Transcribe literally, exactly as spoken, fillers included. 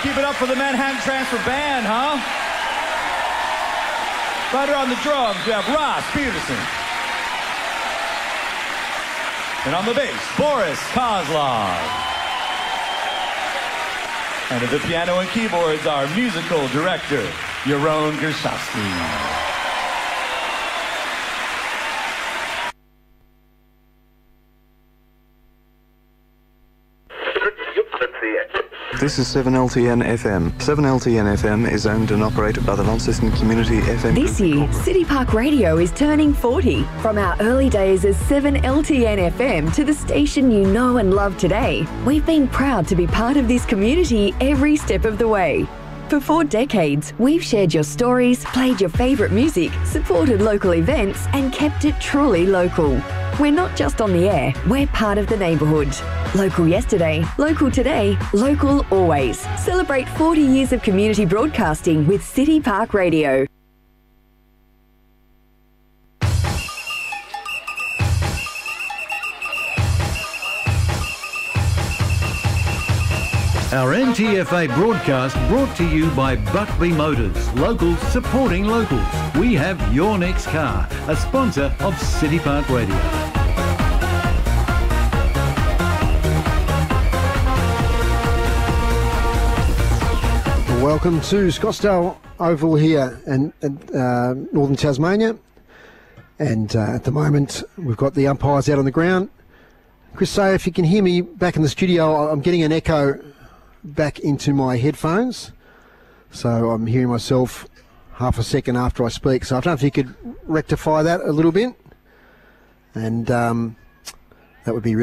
keep it up for the Manhattan Transfer Band, huh? Right on the drums, we have Ross Peterson. And on the bass, Boris Kozlov. And at the piano and keyboards, our musical director, Yaron Gershovsky. This is seven L T N F M. seven L T N F M is owned and operated by the Launceston Community F M. This year, City Park Radio is turning forty. From our early days as seven L T N F M to the station you know and love today, we've been proud to be part of this community every step of the way. For four decades, we've shared your stories, played your favourite music, supported local events, and kept it truly local. We're not just on the air, we're part of the neighbourhood. Local yesterday, local today, local always. Celebrate forty years of community broadcasting with City Park Radio. Our N T F A broadcast brought to you by Buckby Motors, locals supporting locals. We have your next car, a sponsor of City Park Radio. Welcome to Scottsdale Oval here in, in uh, northern Tasmania. And uh, at the moment, we've got the umpires out on the ground. Chris, say if you can hear me back in the studio, I'm getting an echo back into my headphones, so I'm hearing myself half a second after I speak. So I don't know if you could rectify that a little bit, and um, that would be really